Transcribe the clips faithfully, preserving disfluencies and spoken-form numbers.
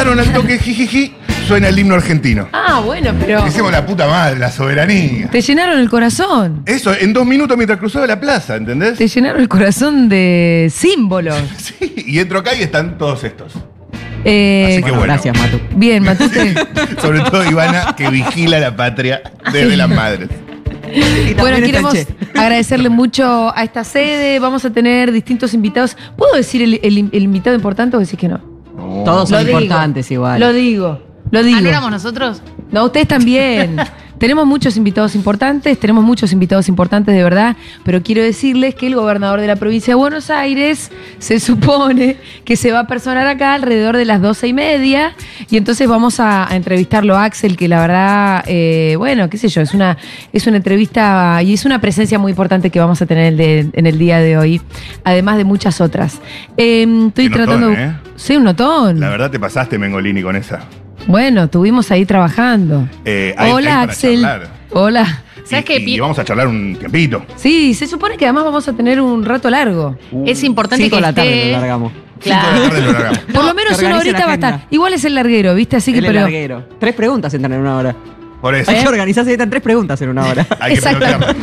pasaron al toque jijiji, suena el himno argentino. Ah, bueno, pero... Hicimos la puta madre, la soberanía. Te llenaron el corazón. Eso, en dos minutos mientras cruzaba la plaza, ¿entendés? Te llenaron el corazón de símbolos. Sí, y entro acá y están todos estos. Eh, Así que bueno. Gracias, Matu. Bien, Matute. Sobre todo Ivana, que vigila la patria desde las madres. Bueno, queremos agradecerle mucho a esta sede. Vamos a tener distintos invitados. ¿Puedo decir el, el- el invitado importante o decís que no? No. Todos Lo son digo. importantes igual. Lo digo, lo digo. ¿Ah, no éramos nosotros? No, ustedes también. Tenemos muchos invitados importantes, tenemos muchos invitados importantes de verdad, pero quiero decirles que el gobernador de la provincia de Buenos Aires se supone que se va a personar acá alrededor de las doce y media y entonces vamos a, a entrevistarlo a Axel, que la verdad, eh, bueno, qué sé yo, es una, es una entrevista y es una presencia muy importante que vamos a tener el de- en el día de hoy, además de muchas otras. Eh, estoy Qué notón, tratando... ¿eh? Sí, un notón. La verdad te pasaste, Mengolini, con esa. Bueno, estuvimos ahí trabajando. Eh, hay- hay Hola, para Axel. charlar. Hola. ¿Sabes y, qué? y vamos a charlar un tiempito. Sí, se supone que además vamos a tener un rato largo. Es importante Cinco que de la tarde esté... lo largamos. Cinco de la tarde lo largamos. Por lo menos que una organice horita la va a estar. agenda. Igual es el larguero, ¿viste? Así que, Él es pero. larguero. Tres preguntas entran en una hora. Por eso. Hay que organizarse y entran tres preguntas en una hora. Hay que Exacto. pelotear.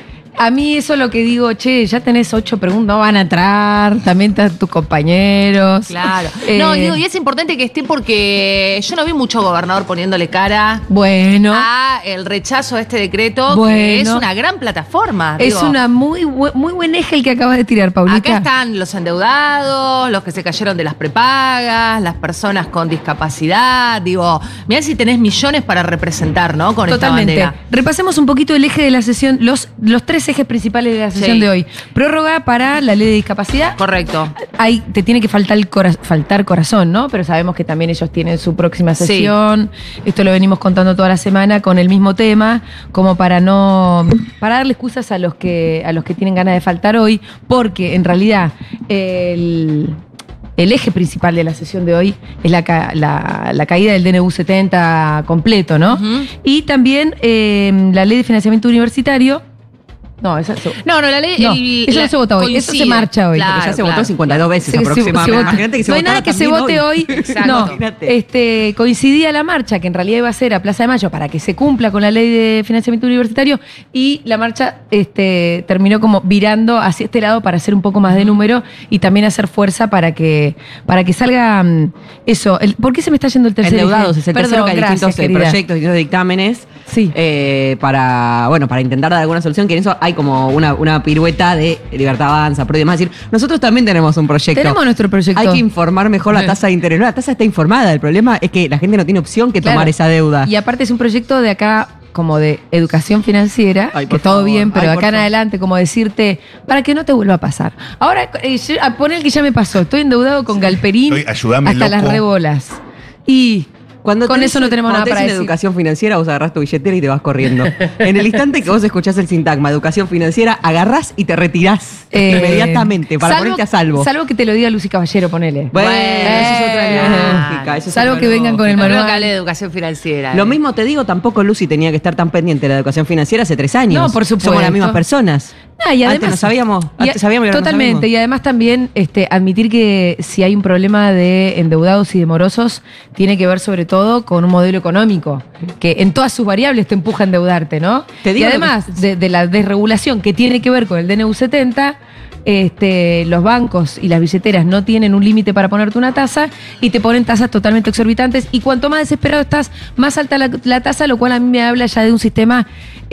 A mí eso es lo que digo, che, ya tenés ocho preguntas, no van a entrar, también están tus compañeros. Claro. Eh, No, digo, y es importante que esté porque yo no vi mucho gobernador poniéndole cara Bueno, a el rechazo a este decreto, Bueno. que es una gran plataforma. es digo. una muy, bu- muy buen eje el que acabas de tirar, Paulita. Acá están los endeudados, los que se cayeron de las prepagas, las personas con discapacidad. Digo, mirá si tenés millones para representar, ¿no? Con Totalmente. esta bandera. Repasemos un poquito el eje de la sesión, los, los tres ejes principales de la sesión Sí. de hoy. Prórroga para la ley de discapacidad. Correcto. Ahí te tiene que faltar, el cora- faltar corazón, ¿no? Pero sabemos que también ellos tienen su próxima Sí. sesión. Esto lo venimos contando toda la semana con el mismo tema, como para no. Para darle excusas a los que, a los que tienen ganas de faltar hoy, porque en realidad el. El eje principal de la sesión de hoy es la, ca- la- la caída del D N U setenta completo, ¿no? Ujú. Y también eh, la ley de financiamiento universitario. No, esa se- No, no, la ley. No, el- eso la- no se vota hoy, eso se marcha hoy, porque Claro, ya se claro. votó cincuenta y dos veces Se- se- se aproximadamente. vota. Imagínate que se no hay votara nada que se también vote hoy. Exacto. No, Imagínate. este, coincidía la marcha, que en realidad iba a ser a Plaza de Mayo para que se cumpla con la ley de financiamiento universitario, y la marcha este, terminó como virando hacia este lado para hacer un poco más de número y también hacer fuerza para que, para que salga mm, eso. El- ¿Por qué se me está yendo el tercer Endeudados, eje? es el Perdón, tercero que hay gracias, distintos eh, querida. proyectos, distintos dictámenes. Sí. eh, para, bueno, para intentar dar alguna solución, que en eso hay como una, una pirueta de Libertad Avanza, pero y demás. Es decir, nosotros también tenemos un proyecto. Tenemos nuestro proyecto. Hay que informar mejor la tasa de interés. No, la tasa está informada. El problema es que la gente no tiene opción que Claro. tomar esa deuda. Y aparte es un proyecto de acá como de educación financiera, Ay, que por todo favor. bien, pero Ay, de por acá en favor. adelante como decirte, para que no te vuelva a pasar. Ahora, eh, yo- a poner que ya me pasó, estoy endeudado con Galperín Estoy- ayúdame, hasta las loco. rebolas. Y Cuando con tenés- eso no tenemos cuando nada para tenés decir. en educación financiera, vos agarrás tu billetera y te vas corriendo. En el instante que vos escuchás el sintagma educación financiera, agarrás y te retirás Eh, inmediatamente para salvo- ponerte a salvo. Salvo que te lo diga Lucy Caballero, ponele. Bueno, Eh, eso es otra lógica. eso es salvo otra que vengan con el No lógica. creo manual. que hable de educación financiera. Lo eh. mismo te digo, tampoco Lucy tenía que estar tan pendiente de la educación financiera hace tres años. No, por supuesto. Somos las mismas personas. Ah, y además, antes no sabíamos, y a- antes sabíamos y ahora no totalmente, sabemos. y además también este, admitir que si hay un problema de endeudados y de morosos, tiene que ver sobre todo con un modelo económico, que en todas sus variables te empuja a endeudarte, ¿no? Te digo y lo que- además de, de la desregulación que tiene que ver con el D N U setenta, este, los bancos y las billeteras no tienen un límite para ponerte una tasa y te ponen tasas totalmente exorbitantes, y cuanto más desesperado estás, más alta la, la tasa, lo cual a mí me habla ya de un sistema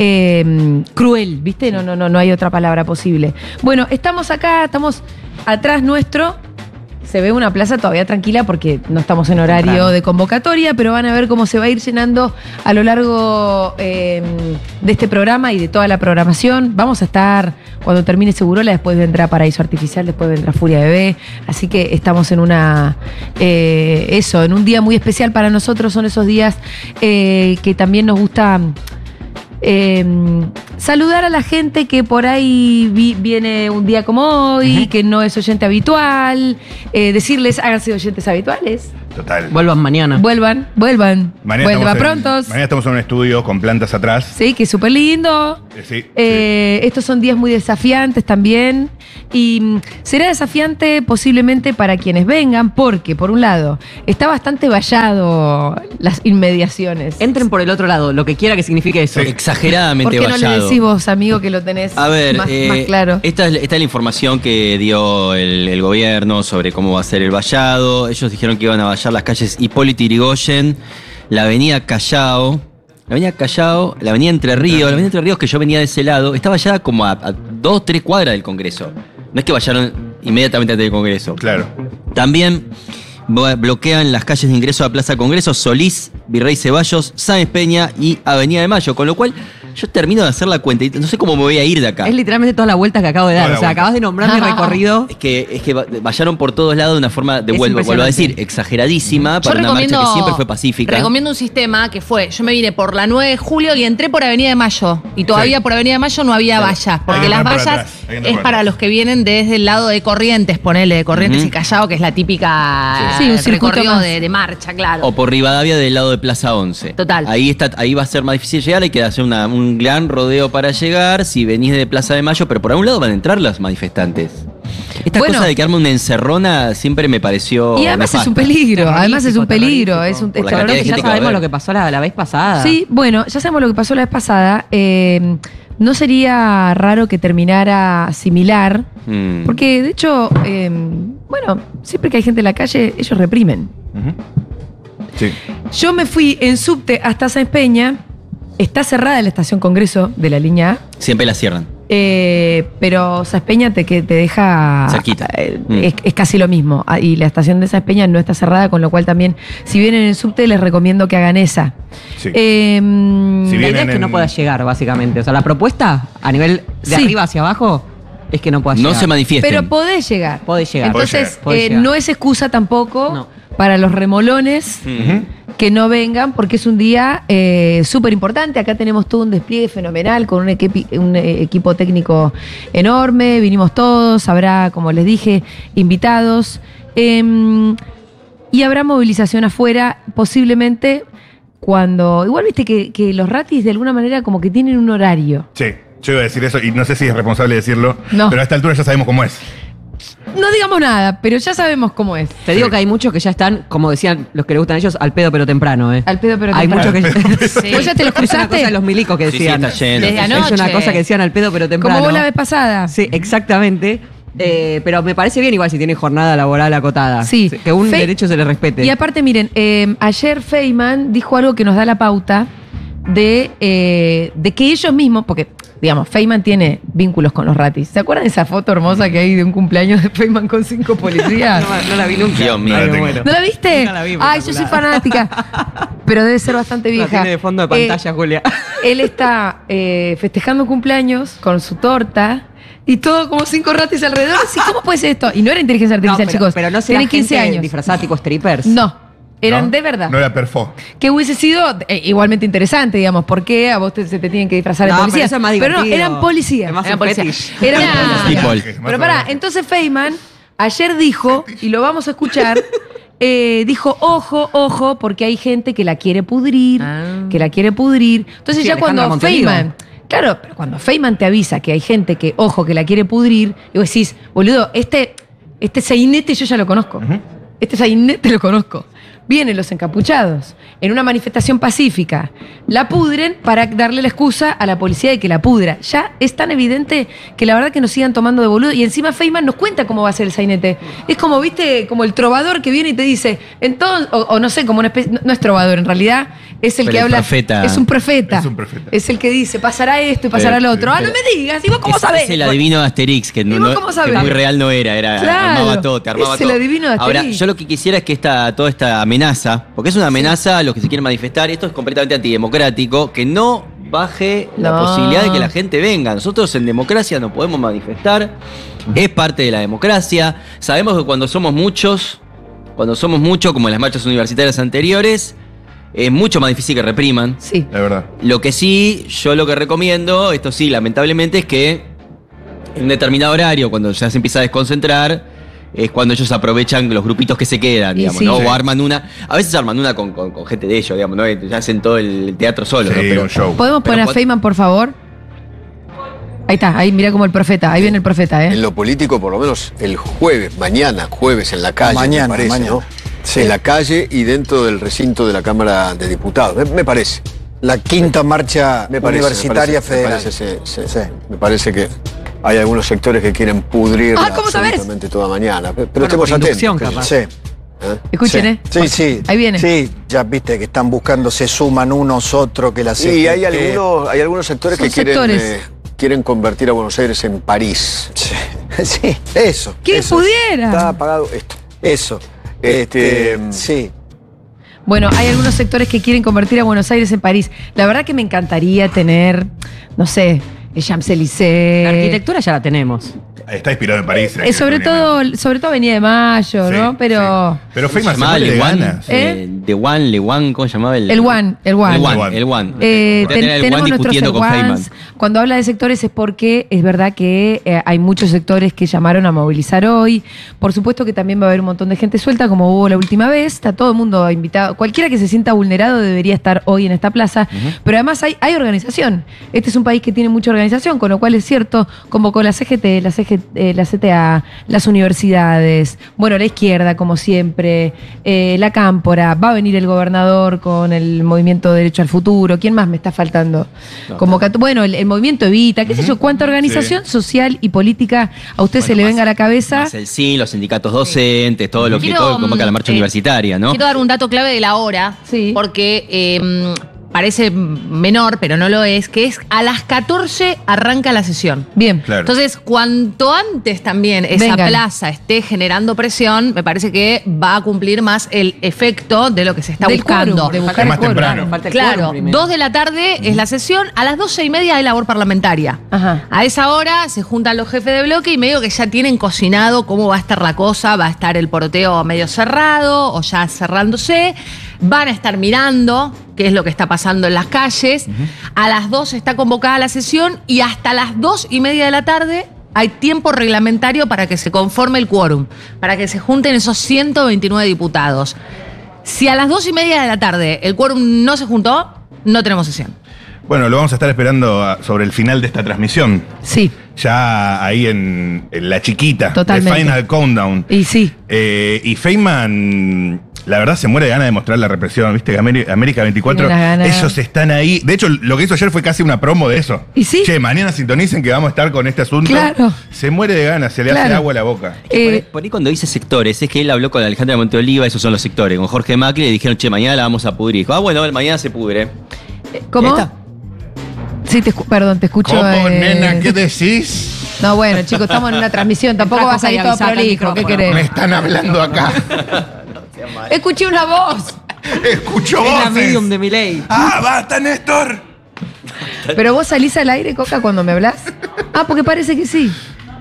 eh, cruel, ¿viste? No, no, no, no hay otra palabra posible. Bueno, estamos acá, estamos atrás nuestro. Se ve una plaza todavía tranquila porque no estamos en horario Temprano. de convocatoria, pero van a ver cómo se va a ir llenando a lo largo eh, de este programa y de toda la programación. Vamos a estar, cuando termine Segurola, después vendrá Paraíso Artificial, después vendrá Furia Bebé. Así que estamos en una, eh, eso, en un día muy especial para nosotros. Son esos días eh, que también nos gusta... Eh, saludar a la gente que por ahí vi- viene un día como hoy, uh-huh. que no es oyente habitual, eh, decirles háganse oyentes habituales. Total. Vuelvan mañana. Vuelvan, vuelvan. Mañana Vuelvan estamos en- prontos. Mañana estamos en un estudio con plantas atrás. Sí, que es súper lindo. Eh, sí, Eh, estos son días muy desafiantes también. Y mm, será desafiante posiblemente para quienes vengan, porque, por un lado, está bastante vallado las inmediaciones. Entren por el otro lado, lo que quiera que signifique eso. Sí. ¿Por Exageradamente qué no le vallado. decís vos, amigo, que lo tenés A ver, más, eh, más claro? esta, es, esta es la información que dio el, el gobierno sobre cómo va a ser el vallado. Ellos dijeron que iban a vallar las calles Hipólito Yrigoyen, la avenida Callao, la avenida Callao, la avenida Entre Ríos, la avenida Entre Ríos que yo venía de ese lado, está vallada como a, a dos, tres cuadras del Congreso. No es que vallaron inmediatamente antes del Congreso. Claro. También bo- bloquean las calles de ingreso a Plaza Congreso, Solís, Virrey Ceballos, Sáenz Peña y Avenida de Mayo, con lo cual yo termino de hacer la cuenta y no sé cómo me voy a ir de acá. Es literalmente toda la vuelta que acabo de dar. Toda la O sea, vuelta. acabas de nombrar mi recorrido. Es que, es que va- vallaron por todos lados de una forma, de Es vuelvo, vuelvo a decir, impresionante. exageradísima Yo para una marcha recomiendo, que siempre fue pacífica. recomiendo un sistema que fue, yo me vine por la nueve de julio y entré por Avenida de Mayo. Y todavía Sí. por Avenida de Mayo no había vallas. Porque Hay que las entrar por vallas atrás, hay que entrar es por para atrás. los que vienen desde el lado de Corrientes, ponele, de Corrientes Ujú. y Callao, que es la típica Sí, un eh, circuito recorrido más. de, de marcha, claro. O por Rivadavia del lado de Plaza once. Total. Ahí está, ahí va a ser más difícil llegar, hay que hacer una- un gran rodeo para llegar, si venís de Plaza de Mayo, pero por algún lado van a entrar los manifestantes. Esta Bueno. cosa de que arme una encerrona siempre me pareció Y además es un nefasta. peligro, además es un Terrorífico, peligro, es un Por es la cantidad de terrorífico. Ya gente que va a sabemos haber. lo que pasó la, la vez pasada. Sí, bueno, ya sabemos lo que pasó la vez pasada. Eh, no sería raro que terminara similar, Mm. porque de hecho, eh, bueno, siempre que hay gente en la calle, ellos reprimen. Ujú. Sí. Yo me fui en subte hasta Sáenz Peña, está cerrada la estación Congreso de la línea A. Siempre la cierran. Eh, pero Sáenz Peña te, que te deja. Cerquita. eh, Mm. es, es casi lo mismo. Ah, Y la estación de Sáenz Peña no está cerrada, con lo cual también, si vienen en subte, les recomiendo que hagan esa. Sí. Eh, Si La idea vienen es que no en- puedas llegar, básicamente. O sea, la propuesta a nivel de Sí. arriba hacia abajo es que no puedas No llegar. se manifiesten. pero podés llegar. Podés llegar. Entonces, Podés llegar. Podés eh, llegar. no es excusa tampoco No. para los remolones Ujú. que no vengan, porque es un día eh, súper importante. Acá tenemos todo un despliegue fenomenal con un, equipi- un eh, equipo técnico enorme. Vinimos todos, habrá, como les dije, invitados. Em, y habrá movilización afuera, posiblemente cuando. Igual viste que, que los ratis de alguna manera como que tienen un horario. Sí, yo iba a decir eso y no sé si es responsable decirlo, No. pero a esta altura ya sabemos cómo es. No digamos nada, pero ya sabemos cómo es. Te digo Sí. que hay muchos que ya están, como decían los que les gustan a ellos, al pedo pero temprano, ¿eh? Al pedo, pero Hay temprano. muchos que Sí. ¿Vos ya te los Es una cruzaste? cosa de los milicos que Sí, sí, decían. está lleno. Desde sí, sí. anoche. Es una cosa que decían al pedo pero temprano. Como vos la vez pasada. Sí, exactamente. Eh, pero me parece bien igual si tiene jornada laboral acotada. Sí. Que un Fe- derecho se le respete. Y aparte, miren, eh, ayer Feynman dijo algo que nos da la pauta de, eh, de que ellos mismos, porque, digamos, Feynman tiene vínculos con los ratis. ¿Se acuerdan de esa foto hermosa que hay de un cumpleaños de Feynman con cinco policías? no, no la vi nunca. Dios mío. Ay, me No la muero. ¿No la viste? Nunca la vi, Ay, yo soy fanática. Pero debe ser bastante La vieja. tiene de fondo de Eh, pantalla, Julia. él está eh, festejando un cumpleaños con su torta y todo como cinco ratis alrededor. Sí, ¿cómo puede ser esto? Y no era inteligencia No, artificial, pero, chicos. pero no será Tienen quince gente años. disfrazada tipo strippers. No, eran ¿No? de verdad. No era perfo. Que hubiese sido eh, igualmente interesante, digamos, ¿por qué a vos te- se te tienen que disfrazar de No, policía? pero eso es más no, divertido. eran policías. Es más Eran un policías. fetish. Eran Mirá. policías. People. Más Pero o pará, menos. entonces Feynman ayer dijo, y lo vamos a escuchar, eh, dijo, ojo, ojo, porque hay gente que la quiere pudrir, Ah. que la quiere pudrir. Entonces Sí, ya Alejandra cuando Montelivo. Feynman... Claro, pero cuando Feynman te avisa que hay gente que, ojo, que la quiere pudrir, y vos decís, boludo, este, este sainete yo ya lo conozco. Este sainete lo conozco. Vienen los encapuchados en una manifestación pacífica, la pudren para darle la excusa a la policía de que la pudra. Ya es tan evidente que la verdad que nos sigan tomando de boludo. Y encima Feynman nos cuenta cómo va a ser el sainete. Es como, viste, como el trovador que viene y te dice, entonces, o, o no sé, como una especie, no, no es trovador, en realidad es el Pero que el habla. profeta. Es un profeta. Es un profeta. Es el que dice, pasará esto y pasará Pero- lo otro. Ah, no pero- me digas, ¿y vos cómo Es- sabés? Es el adivino de Asterix, que, no, ¿Y vos no- cómo que sabés? muy real no era, era Claro, armaba todo, te armaba es el todo. adivino de Ahora, Asterix. yo lo que quisiera es que esta, toda esta amenaza, porque es una amenaza a los que se quieren manifestar, esto es completamente antidemocrático, que no baje la No. posibilidad de que la gente venga. Nosotros en democracia nos podemos manifestar, es parte de la democracia. Sabemos que cuando somos muchos, cuando somos muchos, como en las marchas universitarias anteriores, es mucho más difícil que repriman. Sí. La verdad. Lo que sí, yo lo que recomiendo, esto sí, lamentablemente, es que en un determinado horario, cuando ya se empieza a desconcentrar, es cuando ellos aprovechan los grupitos que se quedan, Y digamos, sí. ¿no? Sí. O arman una. A veces arman una con, con- con gente de ellos, digamos, ¿no? Ya hacen todo el teatro solo, Sí, ¿no? Pero, un show. ¿Podemos Pero poner a pod- Feynman, por favor? Ahí está, ahí mira como el profeta, ahí viene el profeta, ¿eh? En lo político, por lo menos el jueves, mañana, jueves en la calle, Mañana, me parece, mañana. ¿no? Sí. En la calle y dentro del recinto de la Cámara de Diputados, me, me parece. La quinta marcha Me parece, universitaria me parece, federal. Me parece, sí, sí. Sí. Me parece que hay algunos sectores que quieren pudrir Ah, ¿cómo sabés? absolutamente toda mañana. Pero, pero Bueno, estemos por inducción, atentos. capaz. Sí. ¿eh? Escuchen, sí. ¿eh? Sí, sí. Ahí viene. Sí, ya viste que están buscando, se suman unos, otros, que la C G T. Y hay algunos, hay algunos sectores Son que quieren, sectores. eh, quieren convertir a Buenos Aires en París. Sí, sí, eso. ¿Quién eso. pudiera? Está apagado esto. Eso. Este, Este, sí. Bueno, hay algunos sectores que quieren convertir a Buenos Aires en París. La verdad que me encantaría tener, no sé, el Champs-Élysées. La arquitectura ya la tenemos. Está inspirado en París. Eh, sobre todo, sobre todo Avenida de Mayo, Sí, ¿no? Pero sí. Pero ¿cómo se Feynman se llamaba? muere de Le Wan, ganas. ¿Eh? The One, Le Wan, ¿cómo se llamaba? El el One, el One. El One. One, el One. Eh, Voy a ten- tener el tenemos One nuestros discutiendo con Feynman. Ones. Cuando habla de sectores es porque es verdad que eh, hay muchos sectores que llamaron a movilizar hoy. Por supuesto que también va a haber un montón de gente suelta, como hubo la última vez. Está todo el mundo invitado. Cualquiera que se sienta vulnerado debería estar hoy en esta plaza. Pero además hay, hay organización. Este es un país que tiene mucha organización, con lo cual es cierto, convocó la C G T, la, C G, eh, la C T A, las universidades, bueno, la izquierda, como siempre, eh, la Cámpora, va a venir el gobernador con el movimiento Derecho al Futuro. ¿Quién más me está faltando? Convocat- bueno, el, el movimiento Evita, qué sé yo, cuánta organización social y política a usted se le venga a la cabeza. Más el S I N, los sindicatos docentes, todo lo que Quiero, todo convoca la mm, marcha eh, universitaria, ¿no? Quiero dar un dato clave de la hora, Sí. porque eh, parece menor, pero no lo es, que es a las catorce arranca la sesión. Bien. Claro. Entonces, cuanto antes también esa Vengan. plaza esté generando presión, me parece que va a cumplir más el efecto de lo que se está Del buscando. quórum, de buscar Es más el quórum. temprano. Falta el Claro, quórum primero. dos de la tarde es la sesión, a las doce y media hay labor parlamentaria. Ajá. A esa hora se juntan los jefes de bloque y medio que ya tienen cocinado cómo va a estar la cosa, va a estar el poroteo medio cerrado o ya cerrándose, van a estar mirando qué es lo que está pasando en las calles. A las dos está convocada la sesión y hasta las dos y media de la tarde hay tiempo reglamentario para que se conforme el quórum, para que se junten esos ciento veintinueve diputados. Si a las dos y media de la tarde el quórum no se juntó, no tenemos sesión. Bueno, lo vamos a estar esperando a- sobre el final de esta transmisión. Sí, Ya ahí en, en la chiquita. Totalmente. El Final Countdown. y sí. Eh, y Feynman, la verdad, se muere de ganas de mostrar la represión. ¿Viste? Que Ameri- América veinticuatro, Tiene unas ganas. ellos están ahí. De hecho, lo que hizo ayer fue casi una promo de eso. ¿Y sí? Che, mañana sintonicen que vamos a estar con este asunto. Claro. Se muere de ganas, se le hace Claro. agua a la boca. Por ahí- Eh, por ahí cuando dice sectores, es que él habló con Alejandra Monteoliva, esos son los sectores. Con Jorge Macri le dijeron, che, mañana la vamos a pudrir. Dijo, ah, bueno, mañana se pudre. ¿Cómo? Ahí está. Sí, te escu- perdón, te escucho. ¿Cómo, eh, nena? ¿Qué decís? No, bueno, chicos, estamos en una transmisión. Tampoco Trajo vas a ir ahí, todo avisá acá al prolijo. ¿Qué micrófono. querés? Me están hablando acá. Escuché una voz. Escucho Es la voces. medium de Milei. ¡Ah, basta, Néstor! Pero vos salís al aire, Coca, cuando me hablas. Ah, porque parece que sí.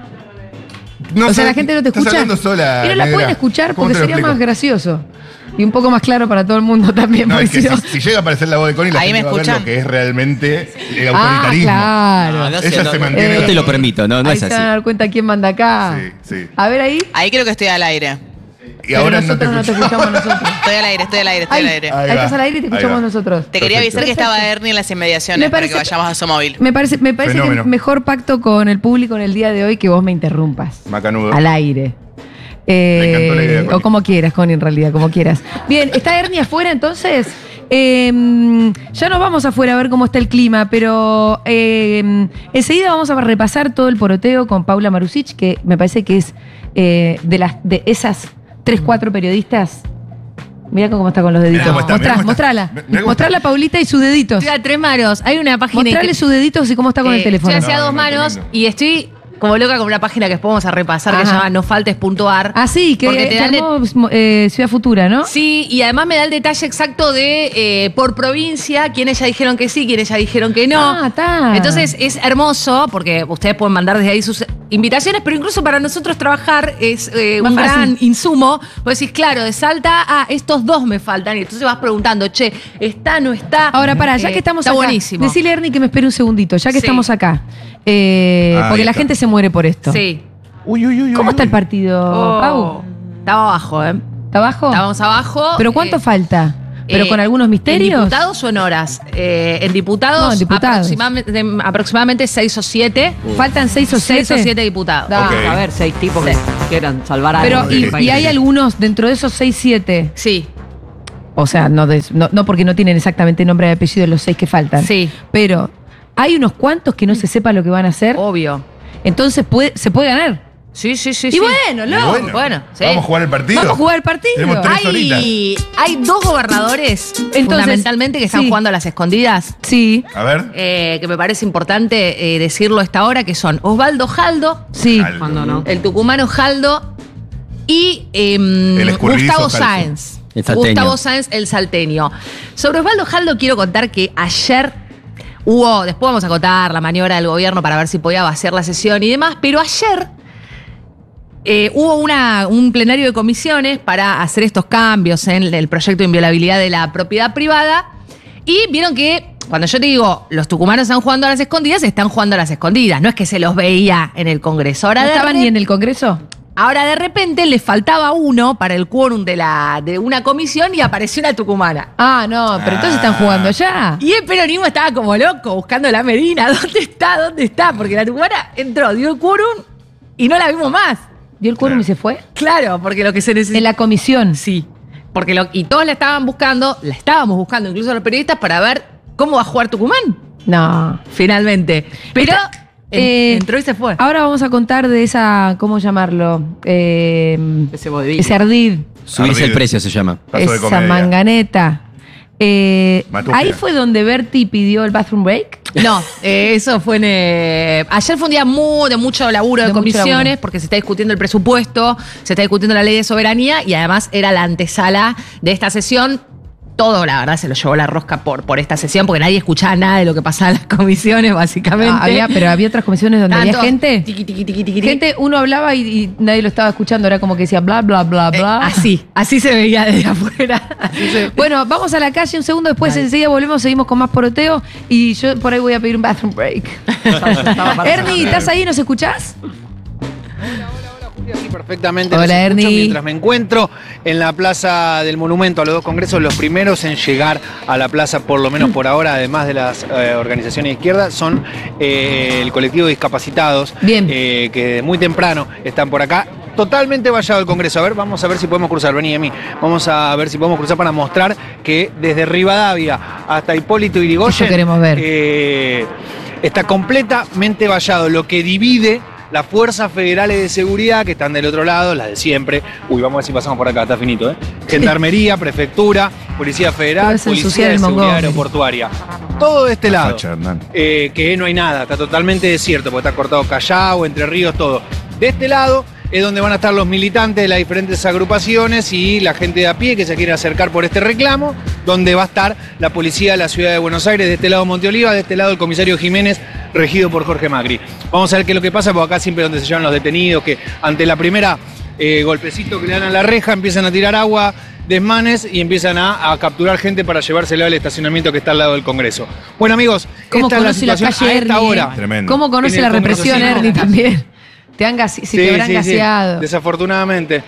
No o sea, sé, la gente no te estás escucha. hablando sola, y no la negra. pueden escuchar ¿Cómo porque te lo sería explico? más gracioso. Y un poco más claro para todo el mundo también. No, porque es que si no- si, si llega a aparecer la voz de Connie, la Ahí gente me va a ver escuchan. lo que es realmente el Ah, autoritarismo. claro. No, no sé, Ella no, se no, mantiene no te ahí. lo permito, no, no ahí es se así. van a dar cuenta quién manda acá. Sí, sí. A ver ahí. Ahí creo que estoy al aire. Y Pero ahora no te nosotros no te escucho. escuchamos nosotros. Estoy al aire, estoy al aire, estoy Ahí, al aire. Ahí ahí va, estás al aire y te ahí escuchamos va. nosotros. Te quería avisar que Perfecto. estaba Ernie en las inmediaciones Me para parece- que vayamos a su móvil. Me parece, me parece que Fenómeno. mejor pacto con el público en el día de hoy que vos me interrumpas. Macanudo. Al aire. Eh, Me encantó la idea, Connie. o como quieras, Connie, en realidad, como quieras. Bien, ¿está Ernie afuera entonces? Eh, ya nos vamos afuera a ver cómo está el clima, pero eh, enseguida vamos a repasar todo el poroteo con Paula Marusic, que me parece que es eh, de las de esas tres, cuatro periodistas. Mirá cómo está con los deditos. Mirá cómo está, mirá Mostrá, cómo está. mostrala. Mirá cómo Mostrala a Paulita y sus deditos. Estoy a tres manos. Hay una página Mostrarle que- sus deditos y cómo está con eh, el teléfono. Estoy hacia No, dos no, manos tremendo. y estoy como loca con una página que después vamos a repasar que Ajá. se llama No Faltes Puntuar. Ah, sí, que, Porque te que dan de- armó, eh, Ciudad Futura, ¿no? Sí, y además me da el detalle exacto de eh, por provincia, quiénes ya dijeron que sí, quiénes ya dijeron que no. Ah, está. Entonces es hermoso porque ustedes pueden mandar desde ahí sus invitaciones, pero incluso para nosotros trabajar es eh, Más un fácil. gran insumo. Vos decís, claro, de Salta, ah, estos dos me faltan. Y entonces vas preguntando, che, ¿está, no está? Ahora, pará, ya Eh, que estamos está acá, buenísimo. decile a Ernie que me espere un segundito, ya que Sí. estamos acá. Eh, Ahí porque la está. gente se muere por esto. Sí. Uy, uy, uy, ¿Cómo uy, está el uy. partido, Oh, Pau? Estaba abajo, ¿eh? ¿Está abajo? Estábamos abajo. ¿Pero cuánto eh, falta? ¿Pero eh, con algunos misterios? ¿En diputados o en horas? Eh, en diputados, No, en diputados. Aproximadamente, aproximadamente seis o siete. ¿Faltan seis o siete? Seis o siete diputados. Da. Ok. A ver, seis tipos que quieran salvar algo. Pero, del y, país. y hay algunos dentro de esos seis, siete. Sí, O sea, no, de- no, no porque no tienen exactamente nombre y apellido los seis que faltan. sí, Pero hay unos cuantos que no se sepa lo que van a hacer. obvio. Entonces puede, se puede ganar. Sí, sí, sí. Y sí. bueno, Y loco. bueno, sí. Vamos a jugar el partido. Vamos a jugar el partido. Tenemos tres horitas. Hay, hay dos gobernadores, fundamentalmente, que están sí. jugando a las escondidas. Sí, A ver. eh, que me parece importante eh, decirlo a esta hora, que son Osvaldo Jaldo, sí. Aldo. Cuando no. el tucumano Jaldo, y em, El escurridizo Gustavo falso. Sáenz. El salteño. Gustavo Sáenz, el salteño. Sobre Osvaldo Jaldo quiero contar que ayer hubo, después vamos a acotar la maniobra del gobierno para ver si podía vaciar la sesión y demás, pero ayer eh, hubo una, un plenario de comisiones para hacer estos cambios en el proyecto de inviolabilidad de la propiedad privada y vieron que cuando yo te digo los tucumanos están jugando a las escondidas, están jugando a las escondidas, no es que se los veía en el Congreso. Ahora ¿No de estaban re- ni en el Congreso? Ahora de repente le faltaba uno para el quórum de, la, de una comisión y apareció una tucumana. Ah, no, pero entonces están jugando allá. Y el peronismo estaba como loco buscando la Medina. ¿Dónde está? ¿Dónde está? Porque la tucumana entró, dio el quórum y no la vimos más. ¿Dio el quórum y se fue? Claro, porque lo que se necesita. En la comisión. Sí. Porque lo, y todos la estaban buscando, la estábamos buscando, incluso los periodistas, para ver cómo va a jugar Tucumán, No. finalmente. Pero Esta- en- eh, entró y se fue. Ahora vamos a contar de esa, ¿cómo llamarlo? Eh, Ese vodevil. ese ardid, Subirse el Ardid. precio se llama. Paso de esa comedia. manganeta. Eh, Matufia. ahí fue donde Berti pidió el bathroom break. No, eh, eso fue en. eh, ayer fue un día muy, de mucho laburo de, De mucho comisiones, laburo. porque se está discutiendo el presupuesto, se está discutiendo la ley de soberanía y además era la antesala de esta sesión. Todo, la verdad, se lo llevó la rosca por, por esta sesión, porque nadie escuchaba nada de lo que pasaba en las comisiones, básicamente. Ah, había, pero había otras comisiones donde Estaban había todos gente. tiqui, tiqui, tiqui, tiqui, tiqui. Gente, uno hablaba y, y nadie lo estaba escuchando, era como que decía bla, bla, bla, Eh, bla. así, así se veía desde afuera. Así se- Bueno, vamos a la calle un segundo, después enseguida volvemos, seguimos con más poroteo y yo por ahí voy a pedir un bathroom break. Ernie, ¿estás ahí? ¿Nos escuchás? Sí, perfectamente. Hola, los escucho Ernie. Mientras me encuentro en la plaza del Monumento a los dos congresos, los primeros en llegar a la plaza, por lo menos por ahora, además de las eh, organizaciones de izquierda, son eh, el colectivo de discapacitados, Bien. eh, que de muy temprano están por acá. Totalmente vallado el Congreso. A ver, vamos a ver si podemos cruzar. Vení, Emi. Vamos a ver si podemos cruzar para mostrar que desde Rivadavia hasta Hipólito Yrigoyen Eso queremos ver. eh, está completamente vallado. Lo que divide las fuerzas federales de seguridad que están del otro lado, las de siempre. Uy, vamos a ver si pasamos por acá, está finito, ¿eh? Gendarmería, prefectura, Policía Federal, Pero es Policía ensuciar de el Seguridad Montgomery. Aeroportuaria. Todo de este lado. Facha, Hernán. Eh, que no hay nada, está totalmente desierto, porque está cortado Callao, Entre Ríos, todo. De este lado es donde van a estar los militantes de las diferentes agrupaciones y la gente de a pie que se quiere acercar por este reclamo, donde va a estar la policía de la ciudad de Buenos Aires, de este lado Monte Oliva, de este lado el comisario Jiménez, regido por Jorge Macri. Vamos a ver qué es lo que pasa, porque acá siempre es donde se llevan los detenidos, que ante la primera eh, golpecito que le dan a la reja empiezan a tirar agua, desmanes y empiezan a, a capturar gente para llevársela al estacionamiento que está al lado del Congreso. Bueno, amigos, ¿Cómo esta es la conoce la, situación calle a esta Ernie? hora. eh? Tremendo. ¿Cómo conoce En la el Congreso, represión, sí, no. Ernie, también? Te, han gasi- si te habrán gaseado. Desafortunadamente.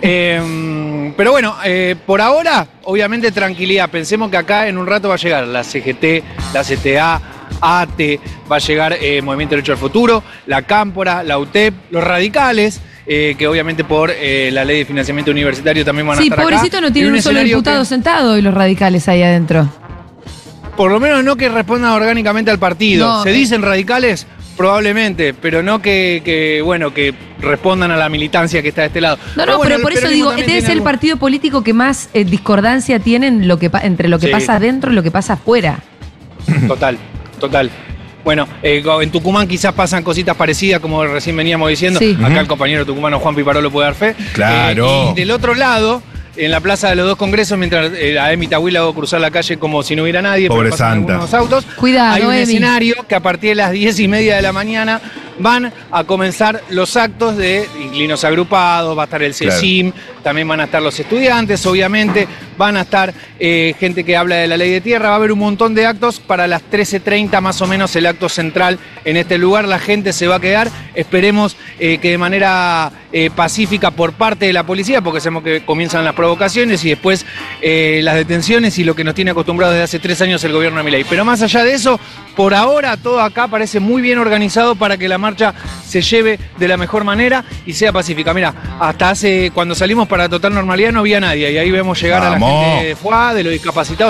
Eh, pero bueno, eh, por ahora, obviamente tranquilidad. Pensemos que acá en un rato va a llegar la C G T, la C T A, A T E, va a llegar eh, Movimiento Derecho al Futuro, la Cámpora, la U T E P, los radicales, eh, que obviamente por eh, la ley de financiamiento universitario también van a Sí, estar acá. pobrecito, no En tienen un solo escenario diputado que- sentado y los radicales ahí adentro. Por lo menos no que respondan orgánicamente al partido. No. ¿Se dicen radicales? Probablemente, pero no que, que, bueno, que respondan a la militancia que está de este lado. No, no, bueno, pero el por eso peronismo digo, también debe tiene ser el algún- partido político que más eh, discordancia tiene en lo que pa- entre lo que Sí. pasa adentro y lo que pasa afuera. Total, total. Bueno, eh, en Tucumán quizás pasan cositas parecidas, como recién veníamos diciendo. Sí. Acá Ujú. el compañero tucumano Juan Piparolo puede dar fe. Claro. Eh, y del otro lado, en la plaza de los dos congresos, mientras eh, a Emi Tahuila va a cruzar la calle como si no hubiera nadie, Pobre pero pasan santa. algunos autos. Cuidado, Hay un Emi. escenario que a partir de las diez y media de la mañana van a comenzar los actos de inquilinos agrupados, va a estar el CECIM, también van a estar los estudiantes, obviamente, van a estar eh, gente que habla de la ley de tierra, va a haber un montón de actos para las trece treinta más o menos el acto central en este lugar, la gente se va a quedar, esperemos eh, que de manera eh, pacífica por parte de la policía, porque sabemos que comienzan las provocaciones y después eh, las detenciones y lo que nos tiene acostumbrados desde hace tres años el gobierno de Milei. Pero más allá de eso, por ahora todo acá parece muy bien organizado para que la marcha se lleve de la mejor manera y sea pacífica. Mira, hasta hace cuando salimos para total normalidad no había nadie y ahí vemos llegar Vamos. a la gente de F U A, de los discapacitados.